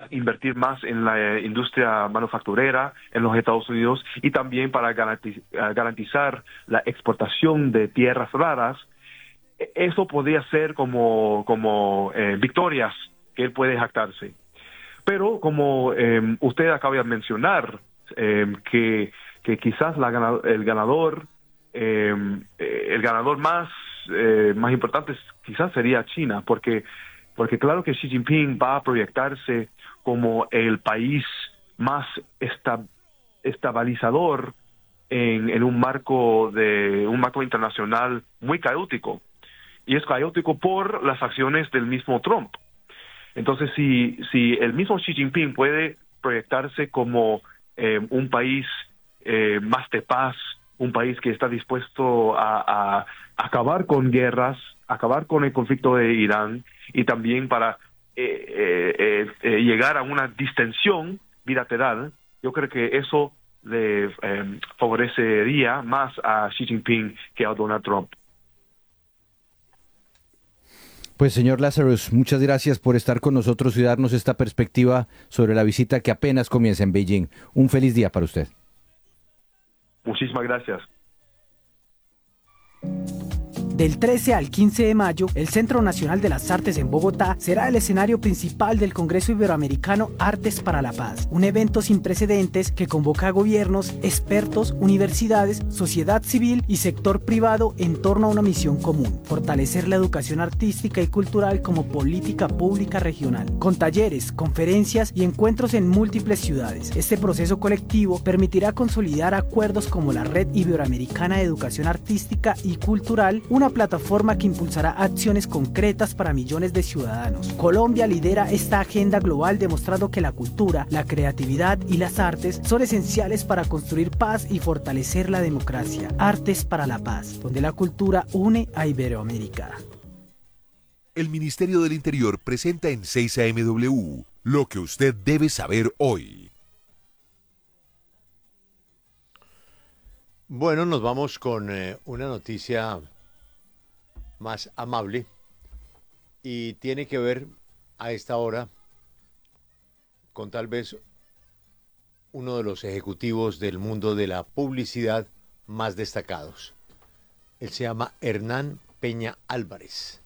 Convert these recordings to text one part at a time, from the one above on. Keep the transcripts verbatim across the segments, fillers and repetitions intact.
invertir más en la industria manufacturera en los Estados Unidos y también para garantiz- garantizar la exportación de tierras raras. Eso podría ser como, como eh, victorias que él puede jactarse. Pero como eh, usted acaba de mencionar, eh, que, que quizás la, el ganador, eh, el ganador más, eh, más importante quizás sería China, porque, porque claro que Xi Jinping va a proyectarse como el país más esta, estabilizador en, en un marco de un marco internacional muy caótico. Y es caótico por las acciones del mismo Trump. Entonces, si, si el mismo Xi Jinping puede proyectarse como eh, un país eh, más de paz, un país que está dispuesto a, a acabar con guerras, acabar con el conflicto de Irán y también para eh, eh, eh, llegar a una distensión bilateral, yo creo que eso le eh, favorecería más a Xi Jinping que a Donald Trump. Pues señor Lazarus, muchas gracias por estar con nosotros y darnos esta perspectiva sobre la visita que apenas comienza en Beijing. Un feliz día para usted. Muchísimas gracias. Del trece al quince de mayo, el Centro Nacional de las Artes en Bogotá será el escenario principal del Congreso Iberoamericano Artes para la Paz, un evento sin precedentes que convoca a gobiernos, expertos, universidades, sociedad civil y sector privado en torno a una misión común: fortalecer la educación artística y cultural como política pública regional, con talleres, conferencias y encuentros en múltiples ciudades. Este proceso colectivo permitirá consolidar acuerdos como la Red Iberoamericana de Educación Artística y Cultural, una plataforma que impulsará acciones concretas para millones de ciudadanos. Colombia lidera esta agenda global, demostrando que la cultura, la creatividad y las artes son esenciales para construir paz y fortalecer la democracia. Artes para la Paz, donde la cultura une a Iberoamérica. El Ministerio del Interior presenta en seis A M W lo que usted debe saber hoy. Bueno, nos vamos con eh, una noticia más amable y tiene que ver a esta hora con tal vez uno de los ejecutivos del mundo de la publicidad más destacados. Él se llama Hernán Peña Álvarez.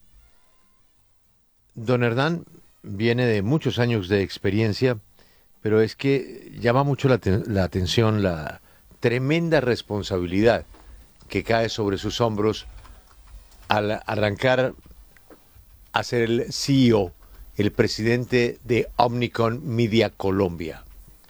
Don Hernán viene de muchos años de experiencia, pero es que llama mucho la, la atención la tremenda responsabilidad que cae sobre sus hombros al arrancar a ser el C E O, el presidente de Omnicom Media Colombia.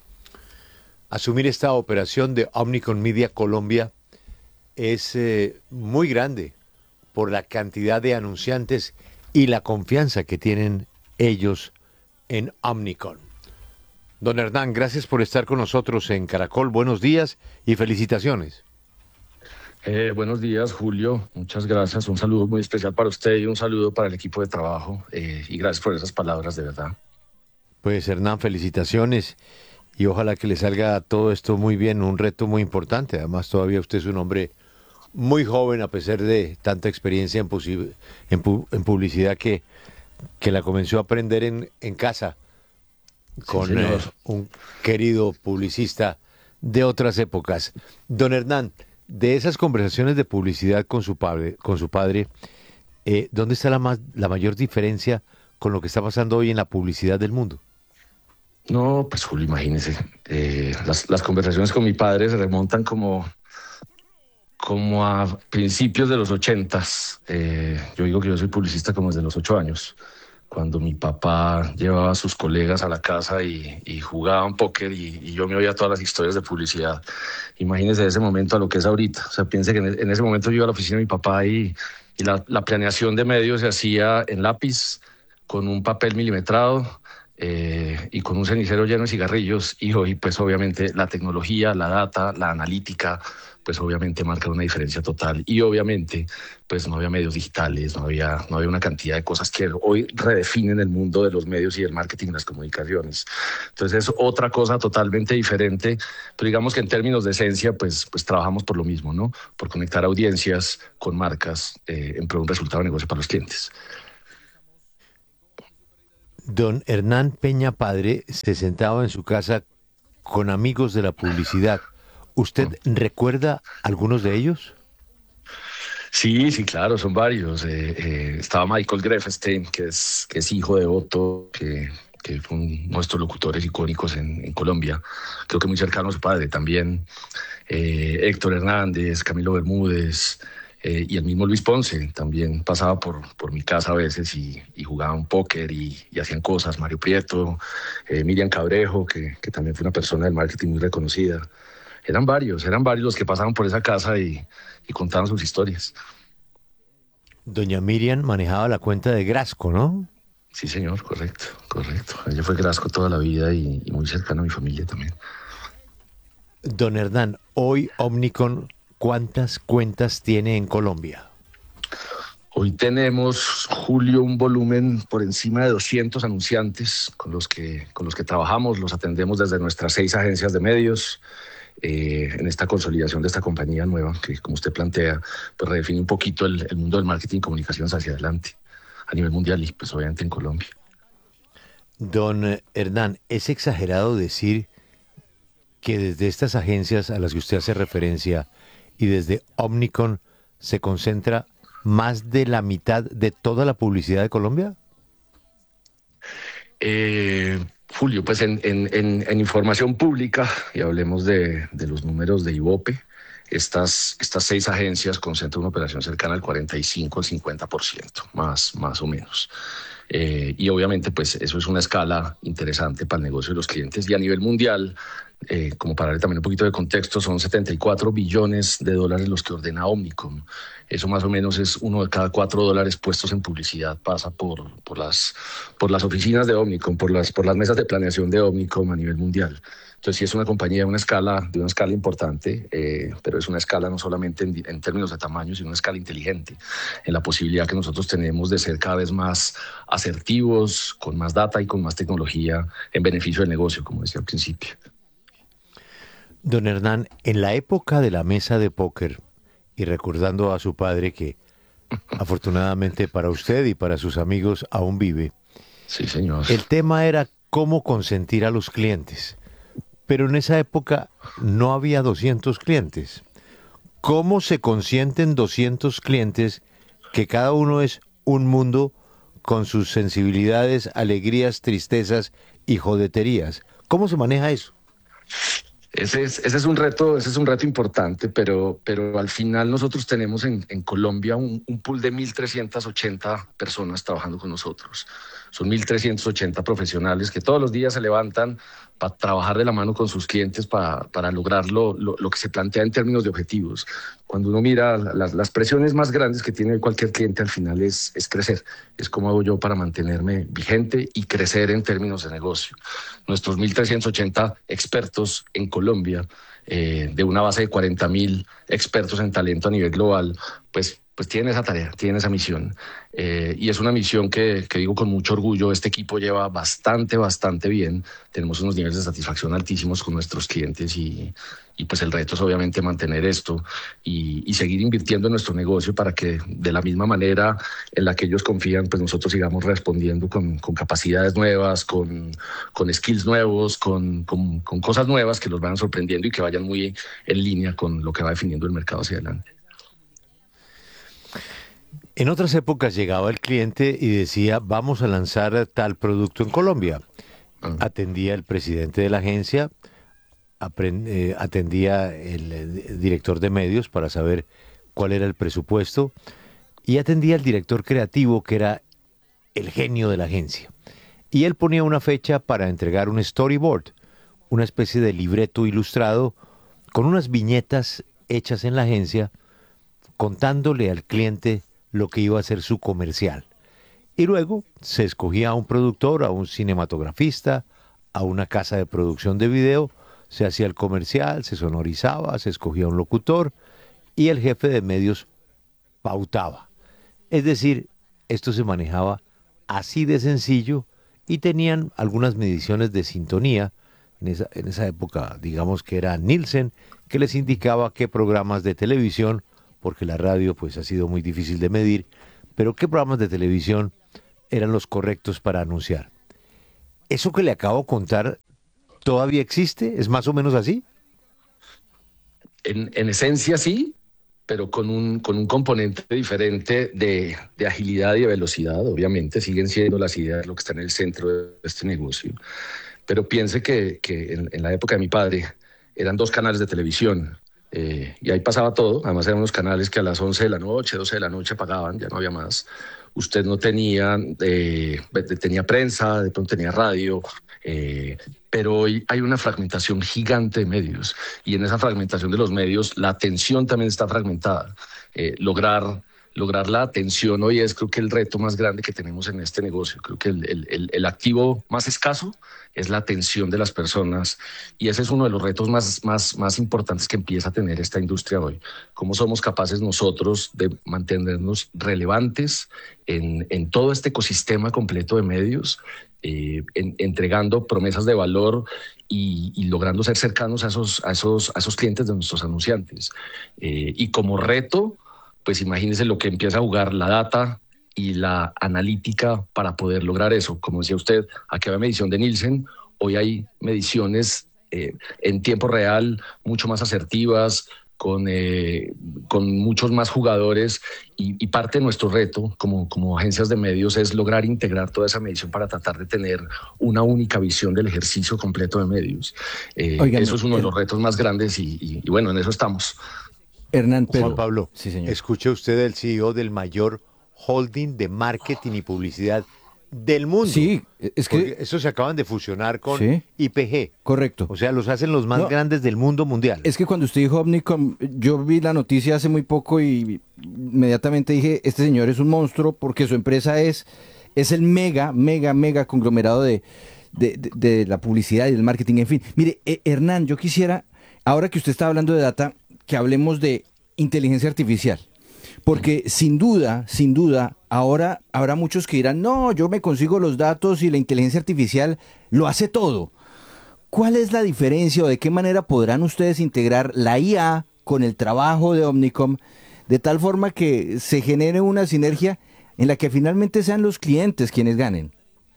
Asumir esta operación de Omnicom Media Colombia es eh, muy grande por la cantidad de anunciantes y la confianza que tienen ellos en Omnicom. Don Hernán, gracias por estar con nosotros en Caracol. Buenos días y felicitaciones. Eh, buenos días, Julio. Muchas gracias. Un saludo muy especial para usted y un saludo para el equipo de trabajo. Eh, y gracias por esas palabras, de verdad. Pues Hernán, felicitaciones y ojalá que le salga todo esto muy bien. Un reto muy importante. Además, todavía usted es un hombre muy joven a pesar de tanta experiencia en, en, pu en publicidad que, que la comenzó a aprender en, en casa con sí, eh, un querido publicista de otras épocas. Don Hernán, de esas conversaciones de publicidad con su padre, con su padre, eh, ¿dónde está la, más, la mayor diferencia con lo que está pasando hoy en la publicidad del mundo? No, pues Julio, imagínese, eh, las, las conversaciones con mi padre se remontan como, como a principios de los ochentas. Eh, yo digo que yo soy publicista como desde los ocho años, cuando mi papá llevaba a sus colegas a la casa y, y jugaban póker y, y yo me oía todas las historias de publicidad. Imagínese ese momento a lo que es ahorita. O sea, piense que en, en ese momento yo iba a la oficina de mi papá y, y la, la planeación de medios se hacía en lápiz, con un papel milimetrado eh, y con un cenicero lleno de cigarrillos. Y hoy, pues obviamente, la tecnología, la data, la analítica, pues obviamente marcan una diferencia total. Y obviamente, pues no había medios digitales, no había, no había una cantidad de cosas que hoy redefinen el mundo de los medios y del marketing y las comunicaciones. Entonces es otra cosa totalmente diferente, pero digamos que en términos de esencia, pues, pues trabajamos por lo mismo, ¿no? Por conectar audiencias con marcas eh, en pro de un resultado de negocio para los clientes. Don Hernán Peña padre se sentaba en su casa con amigos de la publicidad. ¿Usted recuerda algunos de ellos? Sí, sí, claro, son varios. Eh, eh, estaba Michael Grefstein, que es, que es hijo de Otto, que, que fue uno de nuestros locutores icónicos en, en Colombia. Creo que muy cercano a su padre también. Eh, Héctor Hernández, Camilo Bermúdez eh, y el mismo Luis Ponce también pasaba por, por mi casa a veces y, y jugaban póker y, y hacían cosas. Mario Prieto, eh, Miriam Cabrejo, que, que también fue una persona del marketing muy reconocida. Eran varios, eran varios los que pasaban por esa casa y, y contaban sus historias. Doña Miriam manejaba la cuenta de Grasco, ¿no? Sí, señor, correcto, correcto. Ella fue Grasco toda la vida y, y muy cercana a mi familia también. Don Hernán, hoy Omnicom, ¿cuántas cuentas tiene en Colombia? Hoy tenemos, Julio, un volumen por encima de doscientos anunciantes con los que, con los que trabajamos, los atendemos desde nuestras seis agencias de medios. Eh, en esta consolidación de esta compañía nueva que, como usted plantea, pues redefine un poquito el, el mundo del marketing y comunicaciones hacia adelante a nivel mundial y pues obviamente en Colombia. Don Hernán, ¿es exagerado decir que desde estas agencias a las que usted hace referencia y desde Omnicom se concentra más de la mitad de toda la publicidad de Colombia? Eh... Julio, pues en, en, en, en información pública, y hablemos de, de los números de Ibope, estas, estas seis agencias concentran una operación cercana al cuarenta y cinco al cincuenta por ciento, más, más o menos. Eh, y obviamente, pues eso es una escala interesante para el negocio de los clientes. Y a nivel mundial, eh, como para darle también un poquito de contexto, son setenta y cuatro billones de dólares los que ordena Omnicom. Eso más o menos es uno de cada cuatro dólares puestos en publicidad pasa por, por, las, por las oficinas de Omnicom, por las, por las mesas de planeación de Omnicom a nivel mundial. Entonces sí es una compañía de una escala, de una escala importante, eh, pero es una escala no solamente en, en términos de tamaño, sino una escala inteligente, en la posibilidad que nosotros tenemos de ser cada vez más asertivos, con más data y con más tecnología en beneficio del negocio, como decía al principio. Don Hernán, en la época de la mesa de póker, y recordando a su padre que afortunadamente para usted y para sus amigos aún vive, sí, señor. El tema era cómo consentir a los clientes. Pero en esa época no había doscientos clientes. ¿Cómo se consienten doscientos clientes que cada uno es un mundo con sus sensibilidades, alegrías, tristezas y jodeterías? ¿Cómo se maneja eso? Ese es, ese es un reto, ese es un reto importante, pero, pero al final nosotros tenemos en, en Colombia un, un pool de mil trescientas ochenta personas trabajando con nosotros. Son mil trescientos ochenta profesionales que todos los días se levantan para trabajar de la mano con sus clientes para, para lograr lo, lo, lo que se plantea en términos de objetivos. Cuando uno mira las, las presiones más grandes que tiene cualquier cliente al final es, es crecer. Es cómo hago yo para mantenerme vigente y crecer en términos de negocio. Nuestros mil trescientos ochenta expertos en Colombia, eh, de una base de cuarenta mil expertos en talento a nivel global, pues pues tienen esa tarea, tienen esa misión. Eh, y es una misión que, que digo con mucho orgullo, este equipo lleva bastante, bastante bien. Tenemos unos niveles de satisfacción altísimos con nuestros clientes y, y pues el reto es obviamente mantener esto y, y seguir invirtiendo en nuestro negocio para que de la misma manera en la que ellos confían, pues nosotros sigamos respondiendo con, con capacidades nuevas, con, con skills nuevos, con, con, con cosas nuevas que los vayan sorprendiendo y que vayan muy en línea con lo que va definiendo el mercado hacia adelante. En otras épocas llegaba el cliente y decía, vamos a lanzar tal producto en Colombia. Uh-huh. Atendía el presidente de la agencia, aprend, eh, atendía el, el director de medios para saber cuál era el presupuesto y atendía el director creativo, que era el genio de la agencia. Y él ponía una fecha para entregar un storyboard, una especie de libreto ilustrado con unas viñetas hechas en la agencia, contándole al cliente lo que iba a ser su comercial. Y luego se escogía a un productor, a un cinematografista, a una casa de producción de video, se hacía el comercial, se sonorizaba, se escogía un locutor y el jefe de medios pautaba. Es decir, esto se manejaba así de sencillo y tenían algunas mediciones de sintonía. En esa, en esa época, digamos que era Nielsen, que les indicaba qué programas de televisión, porque la radio pues ha sido muy difícil de medir, pero qué programas de televisión eran los correctos para anunciar. ¿Eso que le acabo de contar todavía existe? ¿Es más o menos así? En, en esencia sí, pero con un, con un componente diferente de, de agilidad y de velocidad. Obviamente siguen siendo las ideas lo que está en el centro de este negocio. Pero piense que, que en, en la época de mi padre eran dos canales de televisión eh, y ahí pasaba todo. Además eran unos canales que a las once de la noche, doce de la noche apagaban, ya no había más. Usted no tenía, eh, tenía prensa, de pronto tenía radio, eh, pero hoy hay una fragmentación gigante de medios y en esa fragmentación de los medios la atención también está fragmentada. Eh, lograr, lograr la atención hoy es creo que el reto más grande que tenemos en este negocio. Creo que el, el, el, el activo más escaso es la atención de las personas y ese es uno de los retos más, más, más importantes que empieza a tener esta industria hoy. ¿Cómo somos capaces nosotros de mantenernos relevantes en, en todo este ecosistema completo de medios, eh, en, entregando promesas de valor y, y logrando ser cercanos a esos, a, esos, a esos clientes de nuestros anunciantes? Eh, y como reto, pues imagínense lo que empieza a jugar la data y la analítica para poder lograr eso. Como decía usted, aquí había medición de Nielsen, hoy hay mediciones eh, en tiempo real, mucho más asertivas, con, eh, con muchos más jugadores y, y parte de nuestro reto como, como agencias de medios es lograr integrar toda esa medición para tratar de tener una única visión del ejercicio completo de medios. Eh, Oigan, eso es uno de los retos más grandes y, y, y bueno, en eso estamos. Hernán, pero... Juan Pablo, sí, señor. Escuche usted el C E O del mayor holding de marketing y publicidad del mundo. Sí, es que... Porque eso se acaban de fusionar con ¿sí? I P G. Correcto. O sea, los hacen los más no, grandes del mundo mundial. Es que cuando usted dijo Omnicom, yo vi la noticia hace muy poco y inmediatamente dije, este señor es un monstruo porque su empresa es, es el mega, mega, mega conglomerado de, de, de, de la publicidad y del marketing, en fin. Mire, eh, Hernán, yo quisiera, ahora que usted está hablando de data, que hablemos de inteligencia artificial. Porque sin duda, sin duda, ahora habrá muchos que dirán, no, yo me consigo los datos y la inteligencia artificial lo hace todo. ¿Cuál es la diferencia o de qué manera podrán ustedes integrar la I A con el trabajo de Omnicom de tal forma que se genere una sinergia en la que finalmente sean los clientes quienes ganen?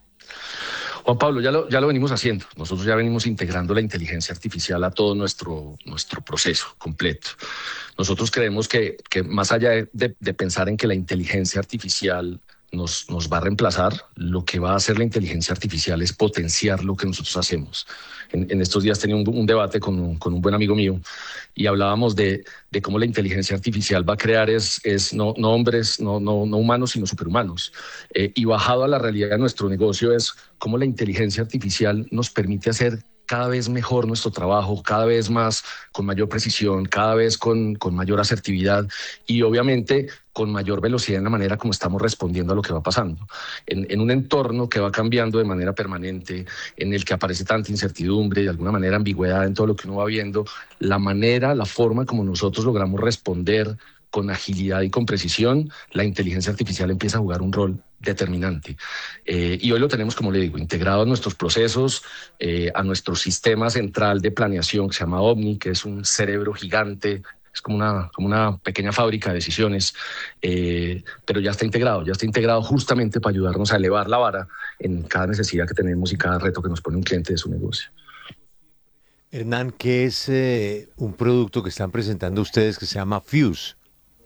Juan Pablo, ya lo, ya lo venimos haciendo. Nosotros ya venimos integrando la inteligencia artificial a todo nuestro, nuestro proceso completo. Nosotros creemos que, que más allá de, de, de pensar en que la inteligencia artificial nos, nos va a reemplazar, lo que va a hacer la inteligencia artificial es potenciar lo que nosotros hacemos. En, en estos días tenía un, un debate con un, con un buen amigo mío y hablábamos de, de cómo la inteligencia artificial va a crear es, es no, no hombres, no, no, no humanos, sino superhumanos. Eh, y bajado a la realidad de nuestro negocio es cómo la inteligencia artificial nos permite hacer cada vez mejor nuestro trabajo, cada vez más con mayor precisión, cada vez con, con mayor asertividad y obviamente con mayor velocidad en la manera como estamos respondiendo a lo que va pasando. En, en un entorno que va cambiando de manera permanente, en el que aparece tanta incertidumbre y de alguna manera ambigüedad en todo lo que uno va viendo, la manera, la forma como nosotros logramos responder con agilidad y con precisión, la inteligencia artificial empieza a jugar un rol determinante. Eh, y hoy lo tenemos, como le digo, integrado a nuestros procesos, eh, a nuestro sistema central de planeación que se llama Omni, que es un cerebro gigante, es como una, como una pequeña fábrica de decisiones, eh, pero ya está integrado, ya está integrado justamente para ayudarnos a elevar la vara en cada necesidad que tenemos y cada reto que nos pone un cliente de su negocio. Hernán, ¿qué es eh, un producto que están presentando ustedes que se llama Fuse?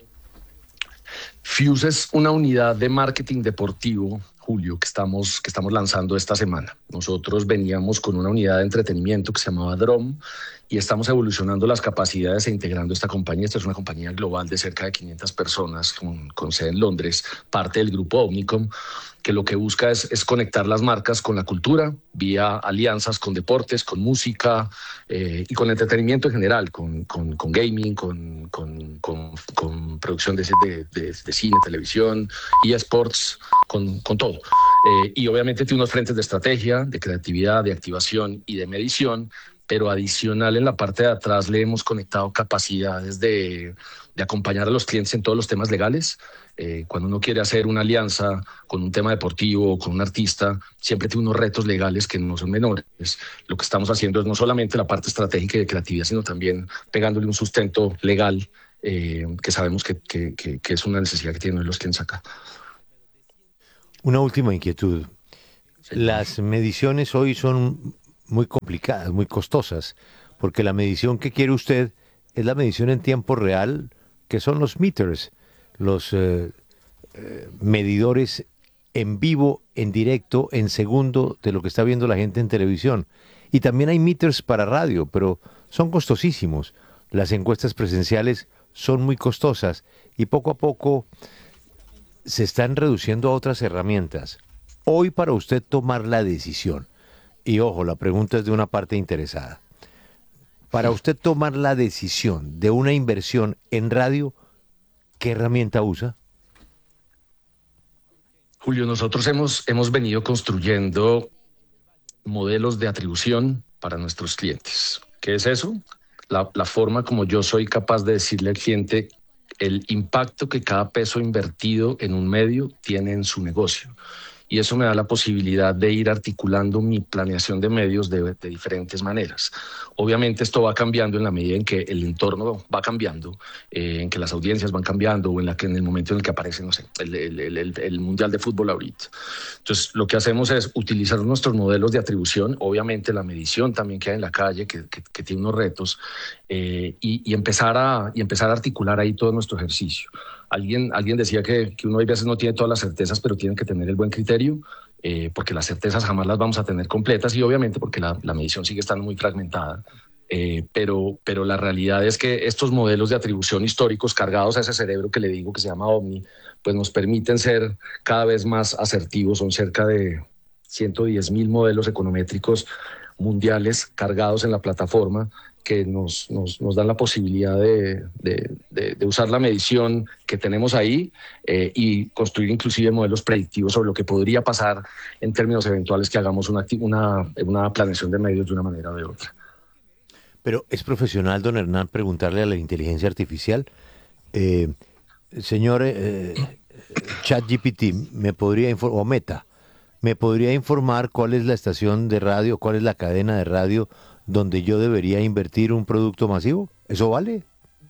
Fuse es una unidad de marketing deportivo, Julio, que estamos, que estamos lanzando esta semana. Nosotros veníamos con una unidad de entretenimiento que se llamaba Drom y estamos evolucionando las capacidades e integrando esta compañía. Esta es una compañía global de cerca de quinientas personas con, con sede en Londres, parte del grupo Omnicom, que lo que busca es, es conectar las marcas con la cultura vía alianzas con deportes, con música eh, y con entretenimiento en general, con, con, con gaming, con, con, con, con producción de, de, de, de cine, televisión, y eSports, con, con todo. Eh, y obviamente tiene unos frentes de estrategia, de creatividad, de activación y de medición, pero adicional en la parte de atrás le hemos conectado capacidades de, de acompañar a los clientes en todos los temas legales. Eh, cuando uno quiere hacer una alianza con un tema deportivo o con un artista, siempre tiene unos retos legales que no son menores. Lo que estamos haciendo es no solamente la parte estratégica y de creatividad, sino también pegándole un sustento legal eh, que sabemos que, que, que, que es una necesidad que tienen los clientes acá. Una última inquietud. Las mediciones hoy son muy complicadas, muy costosas, porque la medición que quiere usted es la medición en tiempo real, que son los meters, los eh, eh, medidores en vivo, en directo, en segundo de lo que está viendo la gente en televisión. Y también hay meters para radio, pero son costosísimos. Las encuestas presenciales son muy costosas y poco a poco se están reduciendo a otras herramientas. Hoy, para usted tomar la decisión, y ojo, la pregunta es de una parte interesada, para usted tomar la decisión de una inversión en radio, ¿qué herramienta usa? Julio, nosotros hemos, hemos venido construyendo modelos de atribución para nuestros clientes. ¿Qué es eso? La, la forma como yo soy capaz de decirle al cliente el impacto que cada peso invertido en un medio tiene en su negocio. Y eso me da la posibilidad de ir articulando mi planeación de medios de, de diferentes maneras. Obviamente esto va cambiando en la medida en que el entorno va cambiando, eh, en que las audiencias van cambiando o en, la que, en el momento en el que aparece, no sé, el, el, el, el Mundial de Fútbol ahorita. Entonces, lo que hacemos es utilizar nuestros modelos de atribución, obviamente la medición también que hay en la calle, que, que, que tiene unos retos, eh, y, y, empezar a, y empezar a articular ahí todo nuestro ejercicio. Alguien, alguien decía que, que uno a veces no tiene todas las certezas, pero tiene que tener el buen criterio, eh, porque las certezas jamás las vamos a tener completas y obviamente porque la, la medición sigue estando muy fragmentada. Eh, pero, pero la realidad es que estos modelos de atribución históricos cargados a ese cerebro que le digo que se llama Omni, pues nos permiten ser cada vez más asertivos. Son cerca de ciento diez mil modelos econométricos mundiales cargados en la plataforma que nos, nos, nos dan la posibilidad de, de, de, de usar la medición que tenemos ahí eh, y construir inclusive modelos predictivos sobre lo que podría pasar en términos eventuales que hagamos una, una, una planeación de medios de una manera o de otra. Pero es profesional, don Hernán, preguntarle a la inteligencia artificial, eh, señor eh, ChatGPT, ¿me podría informar, o Meta, ¿me podría informar cuál es la estación de radio, cuál es la cadena de radio donde yo debería invertir un producto masivo? ¿Eso vale?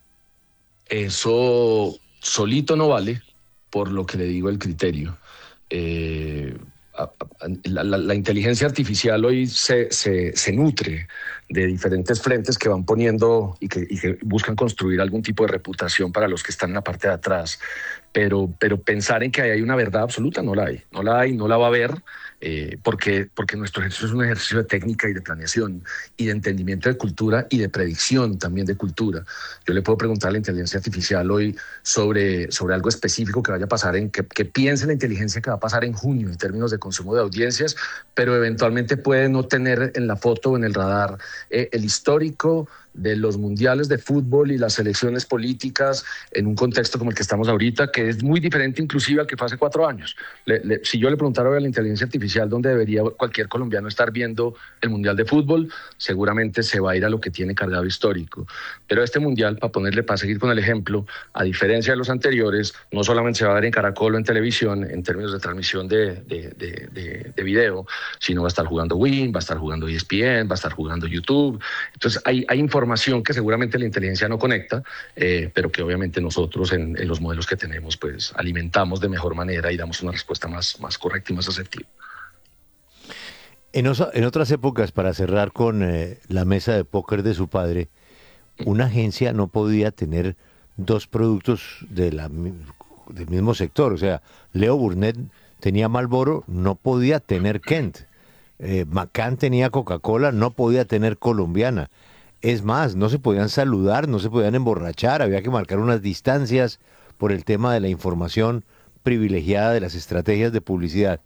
Eso solito no vale, por lo que le digo el criterio. Eh, la, la, la inteligencia artificial hoy se, se, se nutre de diferentes frentes que van poniendo y que, y que buscan construir algún tipo de reputación para los que están en la parte de atrás. Pero, pero pensar en que hay una verdad absoluta no la hay, no la hay, no la va a haber, eh, porque, porque nuestro ejercicio es un ejercicio de técnica y de planeación y de entendimiento de cultura y de predicción también de cultura. Yo le puedo preguntar a la inteligencia artificial hoy sobre, sobre algo específico que vaya a pasar, en que, que piense la inteligencia que va a pasar en junio en términos de consumo de audiencias, pero eventualmente puede no tener en la foto o en el radar eh, el histórico de los mundiales de fútbol y las elecciones políticas en un contexto como el que estamos ahorita, que es muy diferente inclusive al que fue hace cuatro años. Le, le, si yo le preguntara a la inteligencia artificial dónde debería cualquier colombiano estar viendo el mundial de fútbol, seguramente se va a ir a lo que tiene cargado histórico. Pero este mundial, para ponerle, para seguir con el ejemplo, a diferencia de los anteriores, no solamente se va a ver en Caracol o en televisión en términos de transmisión de, de, de, de, de video, sino va a estar jugando Win, va a estar jugando E S P N, va a estar jugando YouTube. Entonces hay, hay información que seguramente la inteligencia no conecta, eh, pero que obviamente nosotros en, en los modelos que tenemos pues alimentamos de mejor manera y damos una respuesta más, más correcta y más asertiva. En, osa, en otras épocas, para cerrar con eh, la mesa de póker de su padre, una agencia no podía tener dos productos de la, del mismo sector. O sea, Leo Burnett tenía Marlboro, no podía tener Kent. Eh, McCann tenía Coca-Cola, no podía tener Colombiana. Es más, no se podían saludar, no se podían emborrachar, había que marcar unas distancias por el tema de la información privilegiada de las estrategias de publicidad.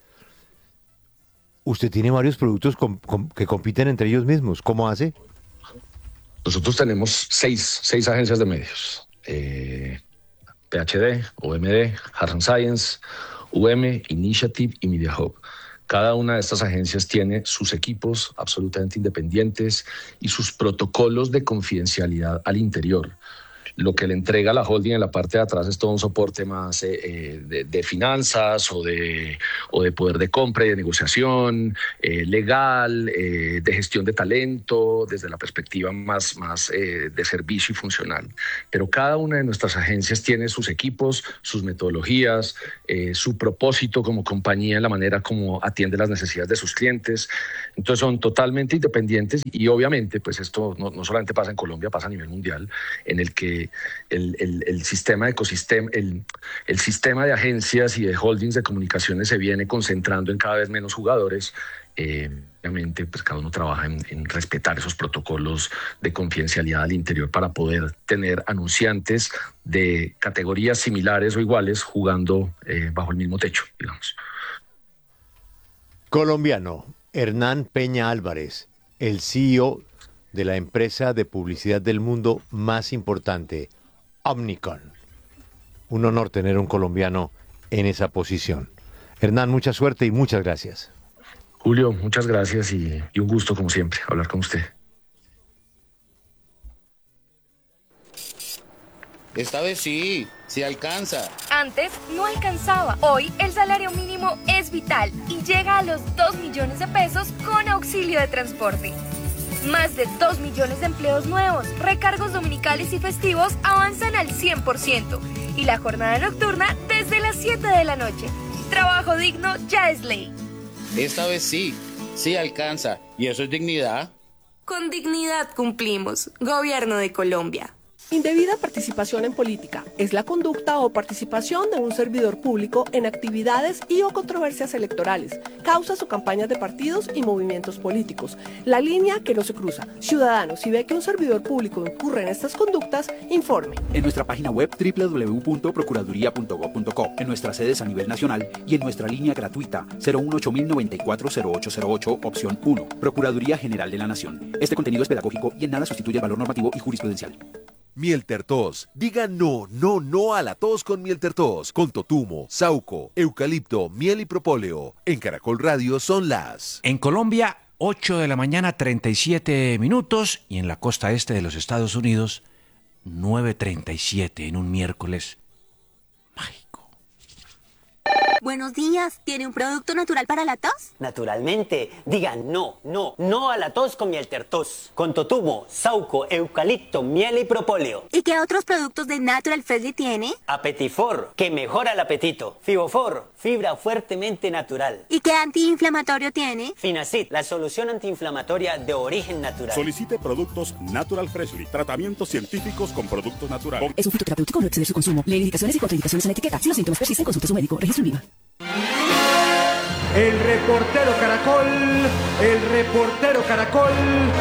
Usted tiene varios productos com, com, que compiten entre ellos mismos. ¿Cómo hace? Nosotros tenemos seis, seis agencias de medios. Eh, P H D, O M D, Hard Science, U M, Initiative y Media Hub. Cada una de estas agencias tiene sus equipos absolutamente independientes y sus protocolos de confidencialidad al interior. lo que le entrega la holding en la parte de atrás es todo un soporte más eh, de, de finanzas o de, o de poder de compra y de negociación, eh, legal, eh, de gestión de talento, desde la perspectiva más, más eh, de servicio y funcional. Pero cada una de nuestras agencias tiene sus equipos, sus metodologías, eh, su propósito como compañía en la manera como atiende las necesidades de sus clientes. Entonces son totalmente independientes y obviamente pues esto no, no solamente pasa en Colombia, pasa a nivel mundial, en el que el, el, el sistema de ecosistema, el, el sistema de agencias y de holdings de comunicaciones se viene concentrando en cada vez menos jugadores. Eh, obviamente pues cada uno trabaja en, en respetar esos protocolos de confidencialidad al interior para poder tener anunciantes de categorías similares o iguales jugando eh, bajo el mismo techo, digamos. Colombiano, Hernán Peña Álvarez, el C E O de la empresa de publicidad del mundo más importante, Omnicom. Un honor tener un colombiano en esa posición. Hernán, mucha suerte y muchas gracias. Julio, muchas gracias y, y un gusto como siempre hablar con usted. Esta vez sí, sí alcanza. Antes no alcanzaba. Hoy el salario mínimo es vital y llega a los dos millones de pesos con auxilio de transporte. Más de dos millones de empleos nuevos, recargos dominicales y festivos avanzan al cien por ciento y la jornada nocturna desde las siete de la noche. Trabajo digno ya es ley. Esta vez sí, sí alcanza. ¿Y eso es dignidad? Con dignidad cumplimos. Gobierno de Colombia. Indebida participación en política es la conducta o participación de un servidor público en actividades y o controversias electorales, causas o campañas de partidos y movimientos políticos. La línea que no se cruza. Ciudadano, si ve que un servidor público incurre en estas conductas, informe. En nuestra página web doble u doble u doble u punto procuraduría punto gob punto co, en nuestras sedes a nivel nacional y en nuestra línea gratuita cero uno ocho mil noventa y cuatro cero ocho cero ocho, opción uno. Procuraduría General de la Nación. Este contenido es pedagógico y en nada sustituye el valor normativo y jurisprudencial. Mieltertos. Diga no, no, no a la tos con Mieltertos. Con totumo, sauco, eucalipto, miel y propóleo. En Caracol Radio son las... En Colombia, ocho de la mañana, treinta y siete minutos. Y en la costa este de los Estados Unidos, nueve treinta y siete en un miércoles mágico. Buenos días, ¿tiene un producto natural para la tos? Naturalmente, diga no, no, no a la tos con Mieltertos. Con totumo, sauco, eucalipto, miel y propóleo. ¿Y qué otros productos de Natural Freshly tiene? Apetifor, que mejora el apetito. Fibofor, fibra fuertemente natural. ¿Y qué antiinflamatorio tiene? Finacid, la solución antiinflamatoria de origen natural. Solicite productos Natural Freshly, tratamientos científicos con productos naturales. Es un fitoterapéutico, no exceder su consumo. Lee indicaciones y contraindicaciones en la etiqueta. Si los síntomas persisten, consulte a su médico. Registro IVA. El reportero Caracol, el reportero Caracol